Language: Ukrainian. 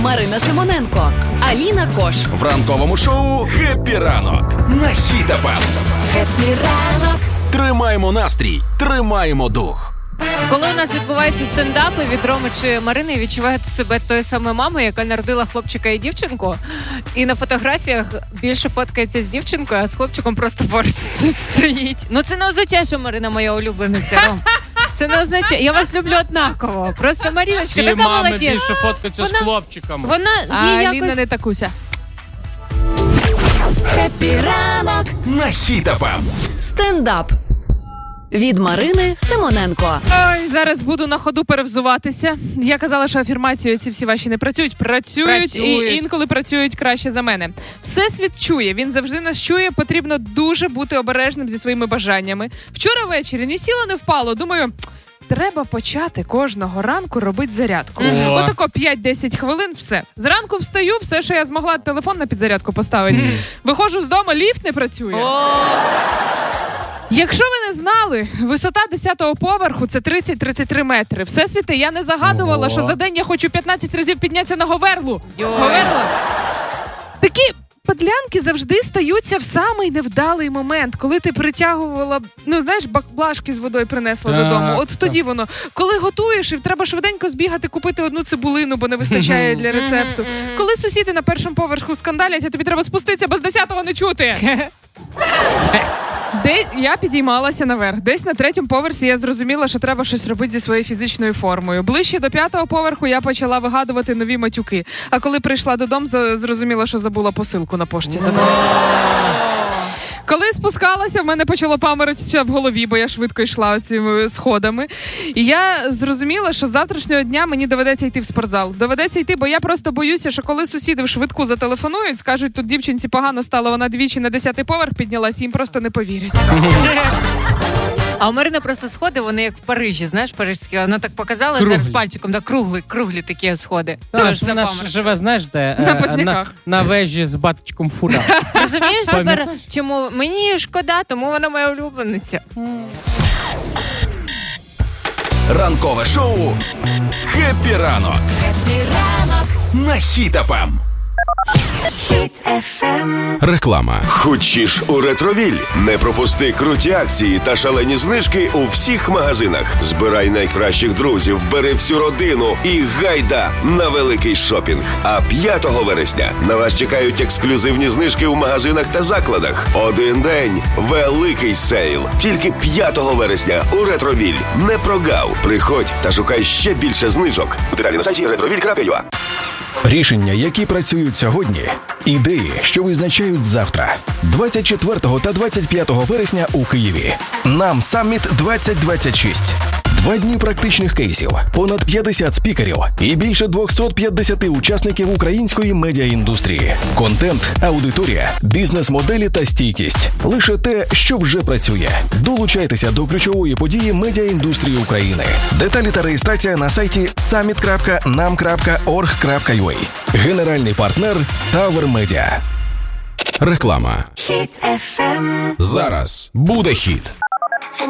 Марина Симоненко, Аліна Кош. В ранковому шоу «Хеппі ранок» на Хіт FM. Хеппі ранок. Тримаємо настрій, тримаємо дух. Коли у нас відбуваються стендапи від Роми чи Марини, відчуваєте себе тою самою мамою, яка народила хлопчика і дівчинку, і на фотографіях більше фоткається з дівчинкою, а з хлопчиком просто поруч стоїть. Ну це не означає, що Марина моя улюблениця, Ром. Це не означає. Я вас люблю однаково. Просто Маріночка така молодець. Всі мами більше фоткаються з хлопчиком. Вона їй якось... не такуся. Хеппі ранок На Хіт FM. Стендап від Марини Симоненко. Ой, зараз буду на ходу перевзуватися. Я казала, що афірмації ці всі ваші не працюють. Працюють і інколи працюють краще за мене. Всесвіт чує, він завжди нас чує. Потрібно дуже бути обережним зі своїми бажаннями. Вчора ввечері ні сіло, не впало. Думаю, треба почати кожного ранку робити зарядку. Отако 5-10 хвилин, все. Зранку встаю, все, що я змогла, телефон на підзарядку поставити. Виходжу з дому, ліфт не працює. Якщо ви не знали, висота 10-го поверху – це 30-33 метри. Всесвіте, я не загадувала, що за день я хочу 15 разів піднятися на Говерлу. Говерла. Такі подлянки завжди стаються в самий невдалий момент, коли ти притягувала, баклажки з водою принесла додому. От тоді воно. Коли готуєш, і треба швиденько збігати, купити одну цибулину, бо не вистачає для рецепту. Коли сусіди на першому поверху скандалять, а тобі треба спуститися, бо з 10-го не чути. Я підіймалася наверх. Десь на 3-му поверсі я зрозуміла, що треба щось робити зі своєю фізичною формою. Ближче до 5-го поверху я почала вигадувати нові матюки. А коли прийшла додому, зрозуміла, що забула посилку на пошті забрати. Коли спускалася, в мене почало паморочитися в голові, бо я швидко йшла цими сходами. І я зрозуміла, що з завтрашнього дня мені доведеться йти в спортзал. Доведеться йти, бо я просто боюся, що коли сусіди в швидку зателефонують, скажуть, тут дівчинці погано стало, вона двічі на 10-й поверх піднялась, їм просто не повірять. А у Марини просто сходи, вони як в Парижі, знаєш, парижські. Вона так показала зараз пальчиком, круглі такі сходи. Вона ж живе, знаєш, де? На Позняках. На вежі з батечком Фура. Розумієш тепер, чому мені шкода, тому вона моя улюблениця. Ранкове шоу «Хеппі ранок» на Хіт FM. Хіт FM. Реклама. Хочеш у Ретровіль? Не пропусти круті акції та шалені знижки у всіх магазинах. Збирай найкращих друзів, бери всю родину і гайда на великий шопінг. А 5 вересня на вас чекають ексклюзивні знижки у магазинах та закладах. Один день – великий сейл. Тільки 5 вересня у Ретровіль. Не прогав. Приходь та шукай ще більше знижок. Деталі на сайті retroville.ua. Рішення, які працюють сьогодні. Ідеї, що визначають завтра. 24 та 25 вересня у Києві. Нам Самміт 2026. 2 дні практичних кейсів, понад 50 спікерів і більше 250 учасників української медіаіндустрії. Контент, аудиторія, бізнес-моделі та стійкість. Лише те, що вже працює. Долучайтеся до ключової події медіаіндустрії України. Деталі та реєстрація на сайті summit.nam.org.ua. Генеральний партнер Tower Media. Реклама. Хіт FM. Зараз буде хіт.